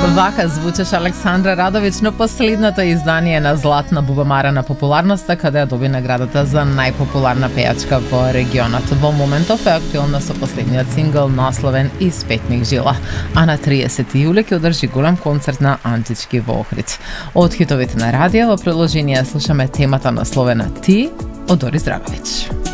Вака звучеше Александра Радовиќ на последното издание на Златна бубамара на популарноста, каде ја доби наградата за најпопуларна пејачка во регионот. Во моментов е актуелна со последниот сингл насловен Испетник жила, а на 30 јули ќе одржи голем концерт на Антички во Охрид. Од хитовите на радио во приложение слушаме темата насловена Ти од Дорис Драговиќ.